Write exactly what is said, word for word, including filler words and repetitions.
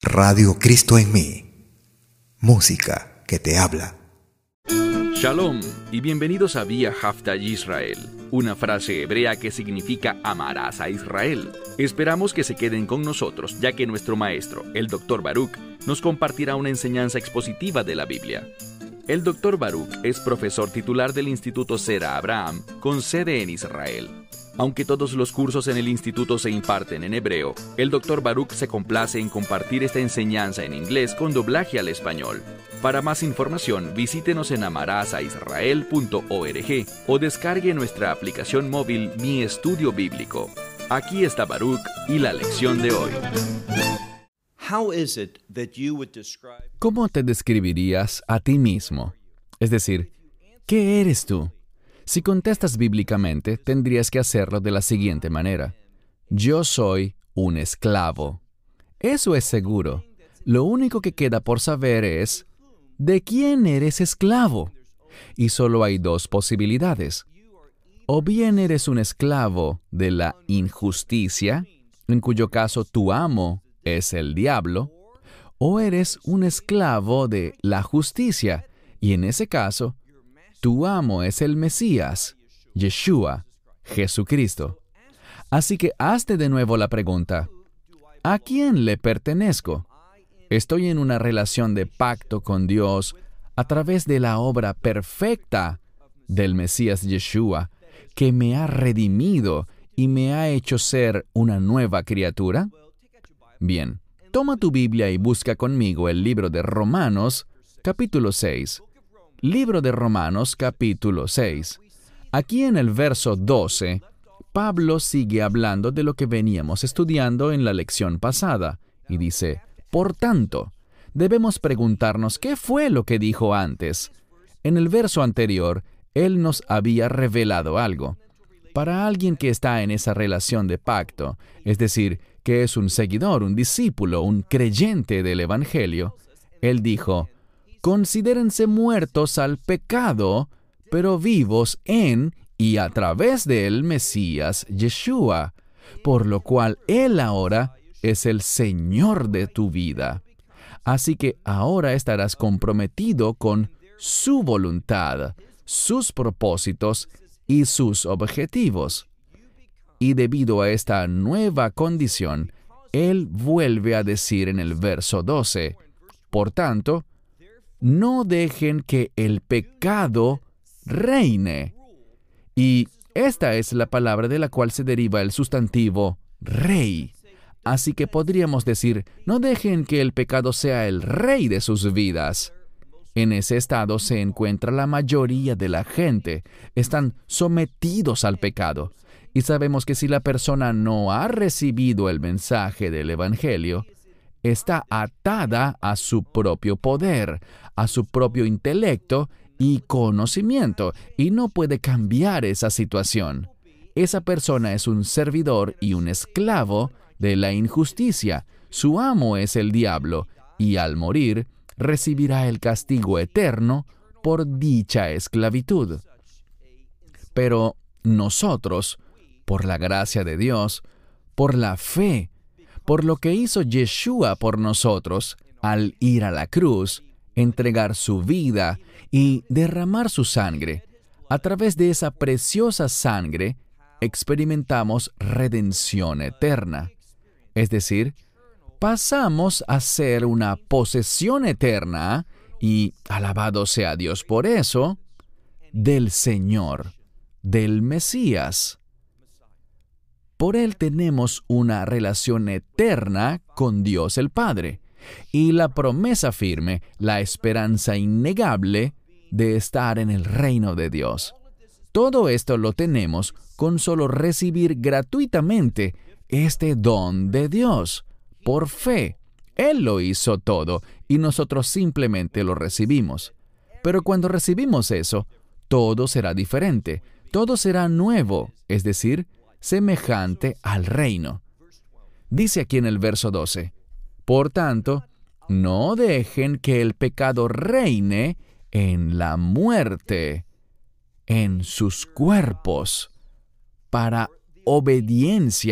Radio Cristo en mí. Música que te habla. Shalom y bienvenidos a Vía Hafta Yisrael, una frase hebrea que significa amarás a Israel. Esperamos que se queden con nosotros, ya que nuestro maestro, el doctor Baruch, nos compartirá una enseñanza expositiva de la Biblia. El doctor Baruch es profesor titular del Instituto Sera Abraham, con sede en Israel. Aunque todos los cursos en el instituto se imparten en hebreo, el doctor Baruch se complace en compartir esta enseñanza en inglés con doblaje al español. Para más información, visítenos en amarasaisrael punto org o descargue nuestra aplicación móvil Mi Estudio Bíblico. Aquí está Baruch y la lección de hoy. ¿Cómo te describirías a ti mismo? Es decir, ¿qué eres tú? Si contestas bíblicamente, tendrías que hacerlo de la siguiente manera. Yo soy un esclavo. Eso es seguro. Lo único que queda por saber es, ¿de quién eres esclavo? Y solo hay dos posibilidades. O bien eres un esclavo de la injusticia, en cuyo caso tu amo es el diablo, o eres un esclavo de la justicia, y en ese caso, tu amo es el Mesías, Yeshua, Jesucristo. Así que hazte de nuevo la pregunta, ¿a quién le pertenezco? ¿Estoy en una relación de pacto con Dios a través de la obra perfecta del Mesías Yeshua, que me ha redimido y me ha hecho ser una nueva criatura? Bien, toma tu Biblia y busca conmigo el libro de Romanos, capítulo seis. Libro de Romanos, capítulo seis. Aquí en el verso doce, Pablo sigue hablando de lo que veníamos estudiando en la lección pasada, y dice, por tanto, debemos preguntarnos qué fue lo que dijo antes. En el verso anterior, él nos había revelado algo. Para alguien que está en esa relación de pacto, es decir, que es un seguidor, un discípulo, un creyente del Evangelio, él dijo, considérense muertos al pecado, pero vivos en y a través del Mesías Yeshua, por lo cual Él ahora es el Señor de tu vida. Así que ahora estarás comprometido con su voluntad, sus propósitos y sus objetivos. Y debido a esta nueva condición, Él vuelve a decir en el verso doce, por tanto, no dejen que el pecado reine. Y esta es la palabra de la cual se deriva el sustantivo rey. Así que podríamos decir, no dejen que el pecado sea el rey de sus vidas. En ese estado se encuentra la mayoría de la gente. Están sometidos al pecado. Y sabemos que si la persona no ha recibido el mensaje del Evangelio, está atada a su propio poder, a su propio intelecto y conocimiento, y no puede cambiar esa situación. Esa persona es un servidor y un esclavo de la injusticia. Su amo es el diablo, y al morir, recibirá el castigo eterno por dicha esclavitud. Pero nosotros, por la gracia de Dios, por la fe, por lo que hizo Yeshua por nosotros, al ir a la cruz, entregar su vida y derramar su sangre, a través de esa preciosa sangre, experimentamos redención eterna. Es decir, pasamos a ser una posesión eterna, y alabado sea Dios por eso, del Señor, del Mesías. Por Él tenemos una relación eterna con Dios el Padre, y la promesa firme, la esperanza innegable de estar en el reino de Dios. Todo esto lo tenemos con solo recibir gratuitamente este don de Dios, por fe. Él lo hizo todo, y nosotros simplemente lo recibimos. Pero cuando recibimos eso, todo será diferente, todo será nuevo, es decir, semejante al reino. Dice aquí en el verso doce, por tanto, no dejen que el pecado reine en la muerte, en sus cuerpos, para obediencia